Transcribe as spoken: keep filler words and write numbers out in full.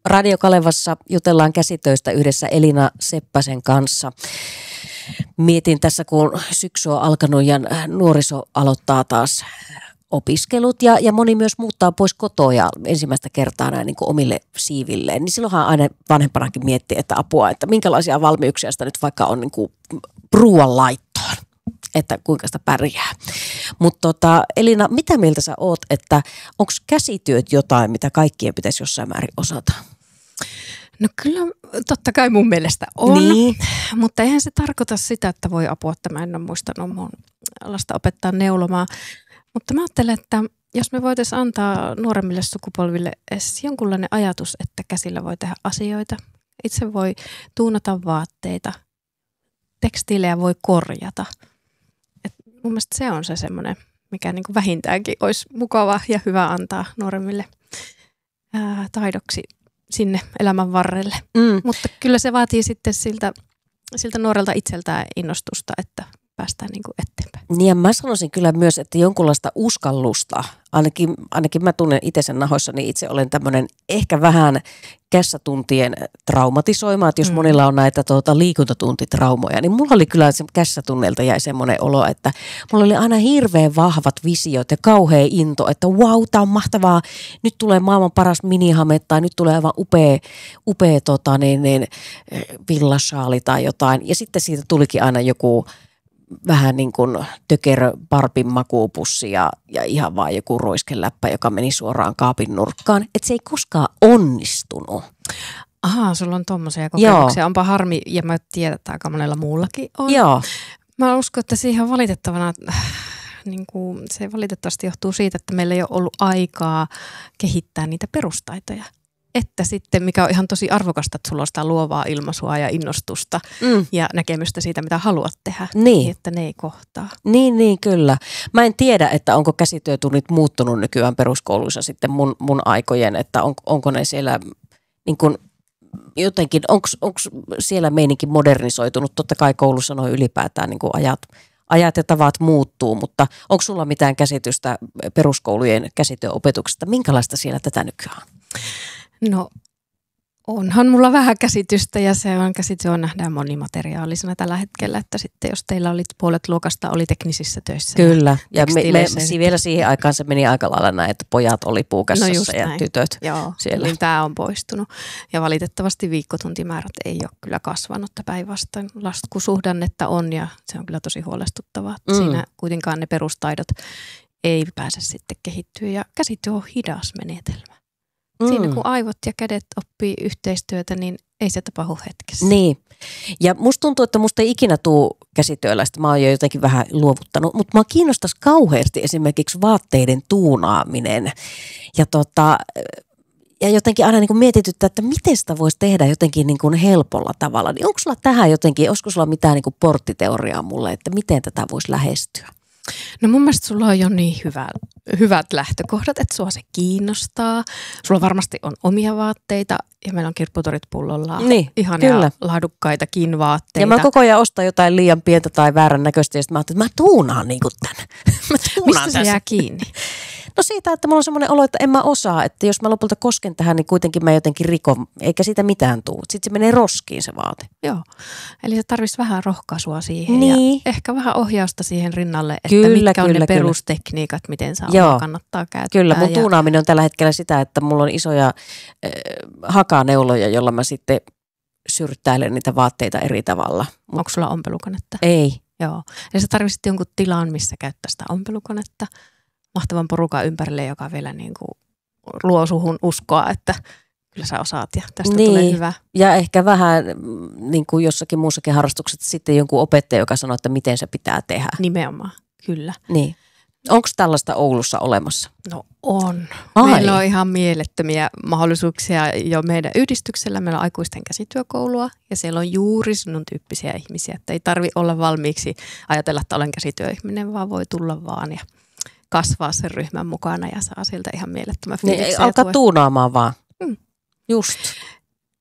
Radio Kalevassa jutellaan käsitöistä yhdessä Elina Seppäsen kanssa. Mietin tässä, kun syksy on alkanut ja nuoriso aloittaa taas opiskelut ja, ja moni myös muuttaa pois kotoa ja ensimmäistä kertaa näin niin kuin omille siivilleen. Niin silloinhan aina vanhempanakin miettii, että apua, että minkälaisia valmiuksia sitä nyt vaikka on niin kuin ruoan laittoon, että kuinka sitä pärjää. Mutta tota, Elina, mitä mieltä sä oot, että onko käsityöt jotain, mitä kaikkien pitäisi jossain määrin osata? No kyllä totta kai mun mielestä on, Niin. mutta eihän se tarkoita sitä, että voi apua, että mä en ole muistanut mun lasta opettaa neulomaan. Mutta mä ajattelen, että jos me voitaisiin antaa nuoremmille sukupolville edes jonkunlainen ajatus, että käsillä voi tehdä asioita. Itse voi tuunata vaatteita, tekstiilejä voi korjata. Et mun mielestä se on se semmoinen, mikä niin kuin vähintäänkin olisi mukava ja hyvä antaa nuoremmille ää, taidoksi sinne elämän varrelle. Mm. Mutta kyllä se vaatii sitten siltä, siltä nuorelta itseltään innostusta, että päästään niin kuin eteenpäin. Niin ja mä sanoisin kyllä myös, että jonkunlaista uskallusta, ainakin, ainakin mä tunnen itse sen nahoissa, niin itse olen tämmöinen ehkä vähän kässätuntien traumatisoima, että jos mm. monilla on näitä tuota, liikuntatuntitraumoja, niin mulla oli kyllä se kässätunneilta jäi semmoinen olo, että mulla oli aina hirveän vahvat visiot ja kauhea into, että wow, tää on mahtavaa, nyt tulee maailman paras minihame tai nyt tulee aivan upea, upea tota, niin, niin, villashaali tai jotain ja sitten siitä tulikin aina joku vähän niin kuin tökerö Barbin makuupussi ja, ja ihan vaan joku roiskeläppä, joka meni suoraan kaapin nurkkaan. Että se ei koskaan onnistunut. Ahaa, sulla on tommoisia kokemuksia. Joo. Onpa harmi, ja mä tiedän, että aika monella muullakin on. Joo. Mä uskon, että siihen on valitettavana, niin kuin, se valitettavasti johtuu siitä, että meillä ei ole ollut aikaa kehittää niitä perustaitoja. Että sitten, mikä on ihan tosi arvokasta, että sulla on sitä luovaa ilmaisua ja innostusta mm. ja näkemystä siitä, mitä haluat tehdä, niin. niin että ne ei kohtaa. Niin, niin kyllä. Mä en tiedä, että onko käsityötunnit muuttunut nykyään peruskouluissa sitten mun, mun aikojen, että on, onko ne siellä niin kuin jotenkin, onko siellä meininkin modernisoitunut? Totta kai koulussa noin ylipäätään niin kuin ajat, ajat ja tavat muuttuu, mutta onko sulla mitään käsitystä peruskoulujen käsityöopetuksesta? Minkälaista siellä tätä nykyään on? No onhan mulla vähän käsitystä ja se on käsityö nähdään monimateriaalisena tällä hetkellä, että sitten jos teillä oli puolet luokasta oli teknisissä töissä. Kyllä ja me, me, me, vielä siihen aikaan se meni aika lailla näin, että pojat oli puukassassa no ja näin. Tytöt Joo, siellä. Niin tämä on poistunut ja valitettavasti viikkotuntimäärät ei ole kyllä kasvanut päinvastoin. Laskusuhdannetta on ja se on kyllä tosi huolestuttavaa. Mm. Siinä kuitenkaan ne perustaidot ei pääse sitten kehittyä ja käsityö on hidas menetelmä. Siinä kun aivot ja kädet oppii yhteistyötä, niin ei se tapahdu hetkessä. Niin. Ja musta tuntuu, että musta ei ikinä tule käsityöläistä. Mä oon jo jotenkin vähän luovuttanut, mutta mä kiinnostaisi kauheasti esimerkiksi vaatteiden tuunaaminen. Ja, tota, ja jotenkin aina niin kuin mietityttää, että miten sitä voisi tehdä jotenkin niin kuin helpolla tavalla. Niin onko sulla tähän jotenkin, olisiko sulla mitään niin kuin porttiteoriaa mulle, että miten tätä voisi lähestyä? No mun mielestä sulla on jo niin hyvä, hyvät lähtökohdat, että sua se kiinnostaa. Sulla varmasti on omia vaatteita ja meillä on kirpputorit pullolla niin, ihania kyllä. laadukkaitakin vaatteita. Ja mä koko ajan ostan jotain liian pientä tai väärän näköistä ja sitten mä ajattelin, että mä tuunaan niin kuin tänne. Mistä se jää kiinni? No siitä, että mulla on semmoinen olo, että en mä osaa, että jos mä lopulta kosken tähän, niin kuitenkin mä jotenkin rikon, eikä siitä mitään tule. Sitten se menee roskiin se vaate. Joo, eli se tarvitsisi vähän rohkaisua siihen niin. ja ehkä vähän ohjausta siihen rinnalle, että kyllä, mitkä on kyllä, ne kyllä. perustekniikat, miten saa Joo. kannattaa käyttää. Kyllä, mun ja... tuunaaminen on tällä hetkellä sitä, että mulla on isoja äh, hakaneuloja, jolla mä sitten syrttäilen niitä vaatteita eri tavalla. Onko sulla ompelukonetta? Ei. Joo, eli sä tarvitsit jonkun tilan, missä käyttää sitä ompelukonetta. Mahtavan porukan ympärille, joka vielä niin kuin luo suhun uskoa, että kyllä sä osaat ja tästä niin. tulee hyvä. Ja ehkä vähän niin kuin jossakin muussakin harrastuksessa sitten jonkun opettaja, joka sanoo, että miten se pitää tehdä. Nimenomaan, kyllä. Niin. Onko tällaista Oulussa olemassa? No on. Ai. Meillä on ihan mielettömiä mahdollisuuksia jo meidän yhdistyksellä. Meillä on aikuisten käsityökoulua ja siellä on juuri sinun tyyppisiä ihmisiä. Että ei tarvitse olla valmiiksi ajatella, että olen käsityöihminen, vaan voi tulla vaan ja kasvaa sen ryhmän mukana ja saa sieltä ihan mielettömän fiiliksen. Niin, alkaa tuunaamaan vaan. Mm. Just.